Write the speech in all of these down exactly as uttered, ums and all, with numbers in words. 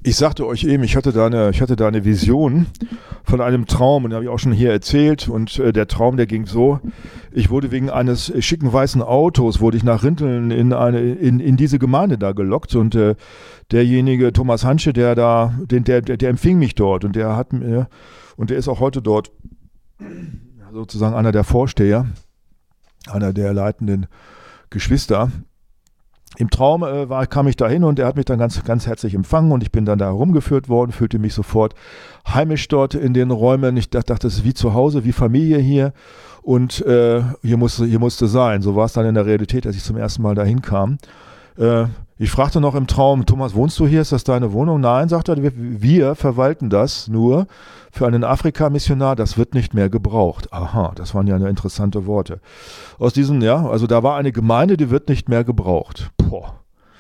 Ich sagte euch eben, ich hatte da eine, ich hatte da eine Vision von einem Traum, und den habe ich auch schon hier erzählt, und äh, der Traum, der ging so: Ich wurde wegen eines schicken weißen Autos, wurde ich nach Rinteln in eine, in, in diese Gemeinde da gelockt, und äh, derjenige, Thomas Hansche, der da, den, der, der, der empfing mich dort, und der hat mir, und der ist auch heute dort sozusagen einer der Vorsteher, einer der leitenden Geschwister. Im Traum äh, war, kam ich da hin, und er hat mich dann ganz, ganz herzlich empfangen, und ich bin dann da rumgeführt worden, fühlte mich sofort heimisch dort in den Räumen. Ich dachte, das ist wie zu Hause, wie Familie hier, und äh, hier musste, hier musste sein. So war es dann in der Realität, als ich zum ersten Mal dahin kam. Äh, ich fragte noch im Traum: Thomas, wohnst du hier? Ist das deine Wohnung? Nein, sagte er, wir, wir verwalten das nur für einen Afrika-Missionar, das wird nicht mehr gebraucht. Aha, das waren ja interessante Worte. Aus diesen, ja, also da war eine Gemeinde, die wird nicht mehr gebraucht. Boah.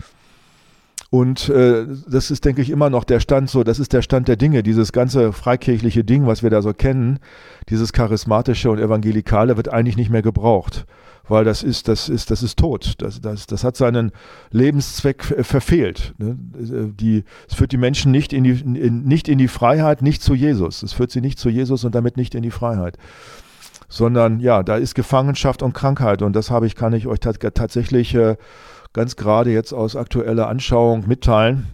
Und äh, das ist, denke ich, immer noch der Stand so, das ist der Stand der Dinge, dieses ganze freikirchliche Ding, was wir da so kennen, dieses charismatische und evangelikale, wird eigentlich nicht mehr gebraucht. Weil das ist, das ist, das ist tot. Das, das, das hat seinen Lebenszweck verfehlt. Die, es führt die Menschen nicht in die, in, nicht in die Freiheit, nicht zu Jesus. Es führt sie nicht zu Jesus und damit nicht in die Freiheit. Sondern ja, da ist Gefangenschaft und Krankheit, und das habe ich, kann ich euch t- tatsächlich äh, ganz gerade jetzt aus aktueller Anschauung mitteilen.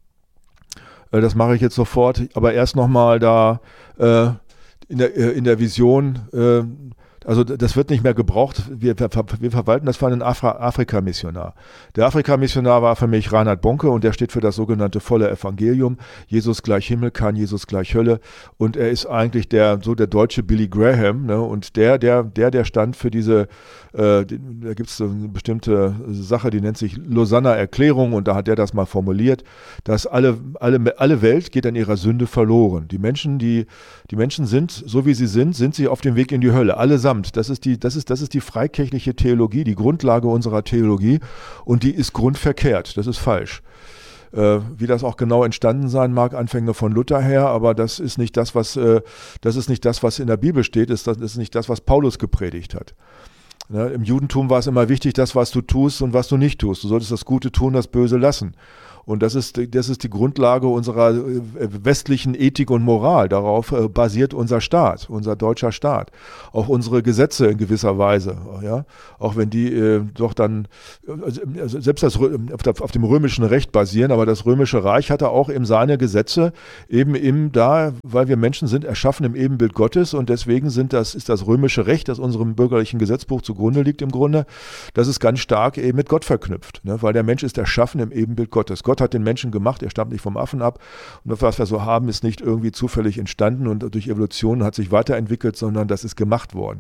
Äh, das mache ich jetzt sofort, aber erst nochmal da äh, in, der, äh, in der Vision. Äh, Also das wird nicht mehr gebraucht. Wir, wir, wir verwalten das für einen Afra- Afrika-Missionar. Der Afrika-Missionar war für mich Reinhard Bonke, und der steht für das sogenannte volle Evangelium. Jesus gleich Himmel, kein Jesus gleich Hölle. Und er ist eigentlich der so der deutsche Billy Graham. Ne? Und der, der, der, der stand für diese, äh, da gibt es so eine bestimmte Sache, die nennt sich Lausanner Erklärung, und da hat der das mal formuliert, dass alle, alle, alle Welt geht an ihrer Sünde verloren. Die Menschen, die, die Menschen sind, so wie sie sind, sind sie auf dem Weg in die Hölle. Allesamt. Das ist die, das ist, das ist die freikirchliche Theologie, die Grundlage unserer Theologie, und die ist grundverkehrt. Das ist falsch. Äh, wie das auch genau entstanden sein mag, Anfänge von Luther her, aber das ist nicht das, was, äh, das ist nicht das, was in der Bibel steht, ist, das ist nicht das, was Paulus gepredigt hat. Ne? Im Judentum war es immer wichtig, das, was du tust und was du nicht tust. Du solltest das Gute tun, das Böse lassen. Und das ist, das ist die Grundlage unserer westlichen Ethik und Moral. Darauf basiert unser Staat, unser deutscher Staat. Auch unsere Gesetze in gewisser Weise. Ja? Auch wenn die äh, doch dann, also selbst das, auf, der, auf dem römischen Recht basieren, aber das römische Reich hatte auch eben seine Gesetze, eben im da, weil wir Menschen sind, erschaffen im Ebenbild Gottes, und deswegen sind das, ist das römische Recht, das unserem bürgerlichen Gesetzbuch zugrunde liegt im Grunde, das ist ganz stark eben mit Gott verknüpft. Ne? Weil der Mensch ist erschaffen im Ebenbild Gottes. Gott hat den Menschen gemacht, er stammt nicht vom Affen ab, und was wir so haben, ist nicht irgendwie zufällig entstanden und durch Evolution hat sich weiterentwickelt, sondern das ist gemacht worden.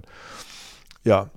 Ja,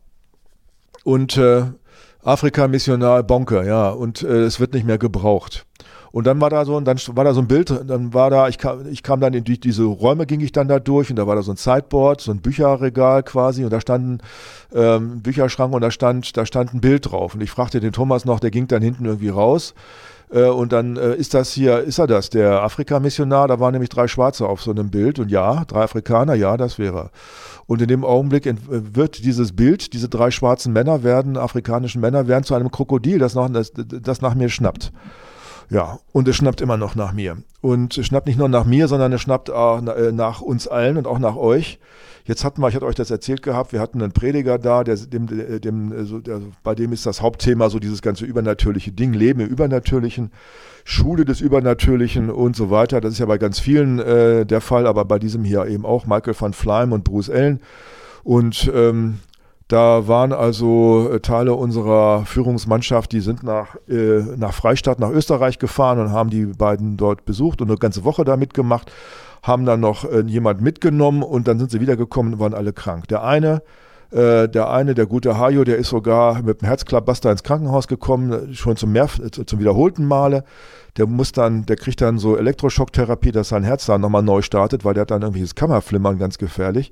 und äh, Afrika-Missionar Bonke, ja, und äh, es wird nicht mehr gebraucht. Und dann war da so, dann war da so ein Bild, dann war da, ich kam, ich kam dann in die, diese Räume, ging ich dann da durch, und da war da so ein Sideboard, so ein Bücherregal quasi, und da standen ähm, ein Bücherschrank, und da stand, da stand ein Bild drauf, und ich fragte den Thomas noch, der ging dann hinten irgendwie raus. Und dann äh, ist das hier, ist er das, der Afrika-Missionar, da waren nämlich drei Schwarze auf so einem Bild, und ja, drei Afrikaner, ja, das wäre er. Und in dem Augenblick ent- wird dieses Bild, diese drei schwarzen Männer werden, afrikanischen Männer, werden zu einem Krokodil, das nach, das, das nach mir schnappt. Ja, und es schnappt immer noch nach mir. Und es schnappt nicht nur nach mir, sondern es schnappt auch nach uns allen und auch nach euch. Jetzt hatten wir, ich hatte euch das erzählt gehabt, wir hatten einen Prediger da, der, dem, dem, so, der, bei dem ist das Hauptthema so dieses ganze übernatürliche Ding, Leben im Übernatürlichen, Schule des Übernatürlichen und so weiter. Das ist ja bei ganz vielen äh, der Fall, aber bei diesem hier eben auch, Michael van Fleim und Bruce Allen. Und ähm, da waren also äh, Teile unserer Führungsmannschaft, die sind nach, äh, nach Freistadt, nach Österreich gefahren und haben die beiden dort besucht und eine ganze Woche da mitgemacht, haben dann noch äh, jemand mitgenommen, und dann sind sie wiedergekommen und waren alle krank. Der eine, äh, der eine, der gute Hajo, der ist sogar mit dem Herzklappbuster ins Krankenhaus gekommen, schon zum, mehr, zum wiederholten Male. Der muss dann, der kriegt dann so Elektroschocktherapie, dass sein Herz dann nochmal neu startet, weil der hat dann irgendwie das Kammerflimmern, ganz gefährlich.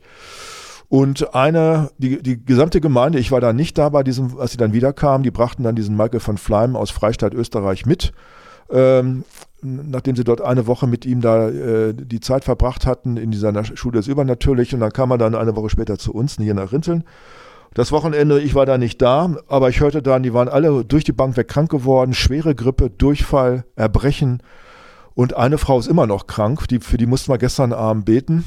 Und eine, die, die gesamte Gemeinde, ich war da nicht da bei diesem, als sie dann wiederkamen, die brachten dann diesen Michael van Fleim aus Freistadt, Österreich mit. Ähm, nachdem sie dort eine Woche mit ihm da äh, die Zeit verbracht hatten in dieser Schule des Übernatürlichen, und dann kam er dann eine Woche später zu uns, hier nach Rinteln. Das Wochenende, ich war da nicht da, aber ich hörte dann, die waren alle durch die Bank weg krank geworden, schwere Grippe, Durchfall, Erbrechen, Und eine Frau ist immer noch krank, die, für die mussten wir gestern Abend beten.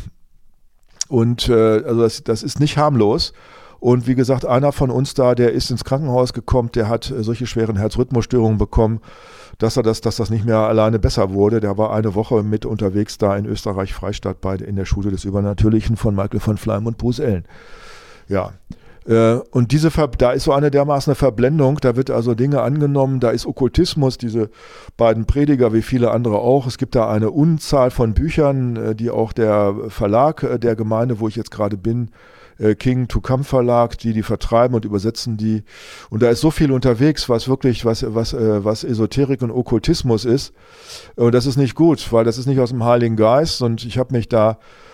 Und äh, also das, das ist nicht harmlos. Und wie gesagt, einer von uns da, der ist ins Krankenhaus gekommen, der hat äh, solche schweren Herzrhythmusstörungen bekommen, dass er das, dass das nicht mehr alleine besser wurde. Der war eine Woche mit unterwegs da in Österreich-Freistadt bei in der Schule des Übernatürlichen von Michael von Fleim und Bruce Ellen. Ja. Und diese Ver- da ist so eine dermaßen eine Verblendung, da wird also Dinge angenommen, da ist Okkultismus, diese beiden Prediger wie viele andere auch. Es gibt da eine Unzahl von Büchern, die auch der Verlag der Gemeinde, wo ich jetzt gerade bin, King to Come Verlag, die die vertreiben und übersetzen die. Und da ist so viel unterwegs, was wirklich, was, was, was Esoterik und Okkultismus ist. Und das ist nicht gut, weil das ist nicht aus dem Heiligen Geist. Und ich habe mich da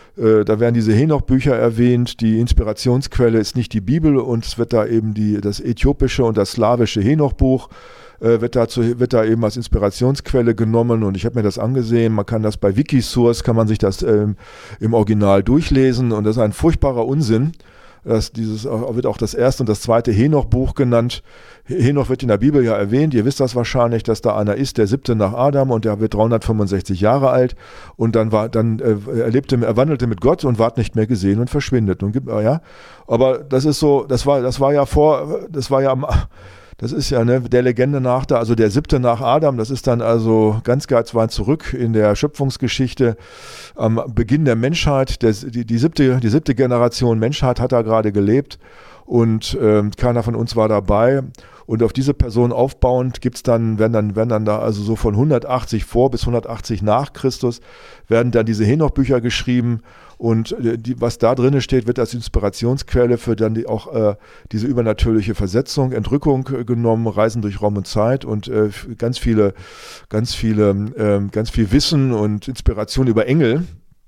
Da werden diese Henoch-Bücher erwähnt. Die Inspirationsquelle ist nicht die Bibel und es wird da eben die, das äthiopische und das slawische Henoch-Buch äh, wird, dazu, wird da eben als Inspirationsquelle genommen und ich habe mir das angesehen. Man kann das bei Wikisource, kann man sich das ähm, im Original durchlesen und das ist ein furchtbarer Unsinn. Das, dieses wird auch das erste und das zweite Henoch-Buch genannt. Henoch wird in der Bibel ja erwähnt. Ihr wisst das wahrscheinlich, dass da einer ist, der siebte nach Adam und der wird dreihundertfünfundsechzig Jahre alt und dann war, dann äh, er lebte, er wandelte mit Gott und ward nicht mehr gesehen und verschwindet. Und gibt, ja, aber das ist so, das war, das war ja vor, das war ja am Das ist ja ne, der Legende nach da, also der siebte nach Adam, das ist dann also ganz, ganz weit zurück in der Schöpfungsgeschichte am Beginn der Menschheit. Der, die, die, siebte, die siebte Generation Menschheit hat da gerade gelebt und äh, keiner von uns war dabei. Und auf diese Person aufbauend gibt's dann, werden dann, werden dann da also so von hundertachtzig vor bis hundertachtzig nach Christus werden dann diese Henoch-Bücher geschrieben und die, was da drin steht, wird als Inspirationsquelle für dann die, auch äh, diese übernatürliche Versetzung, Entrückung äh, genommen, Reisen durch Raum und Zeit und äh, ganz viele, ganz viele, äh, ganz viel Wissen und Inspiration über Engel.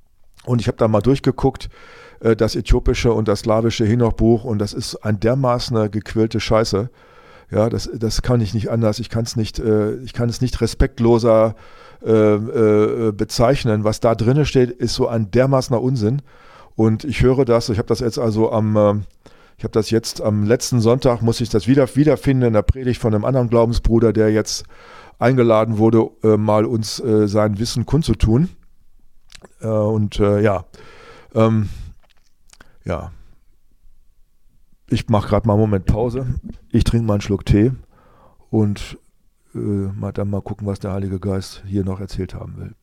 Und ich habe da mal durchgeguckt, äh, das äthiopische und das slawische Henoch-Buch und das ist ein dermaßen gequillte Scheiße. Ja, das, das kann ich nicht anders. Ich kann es nicht, äh, ich kann es nicht respektloser äh, äh, bezeichnen. Was da drin steht, ist so ein dermaßener Unsinn. Und ich höre das. Ich habe das jetzt also am, äh, ich habe das jetzt am letzten Sonntag muss ich das wieder wiederfinden in der Predigt von einem anderen Glaubensbruder, der jetzt eingeladen wurde, äh, mal uns äh, sein Wissen kundzutun. Äh, und äh, ja, ähm, ja. Ich mache gerade mal einen Moment Pause. Ich trinke mal einen Schluck Tee und äh, mal dann mal gucken, was der Heilige Geist hier noch erzählt haben will.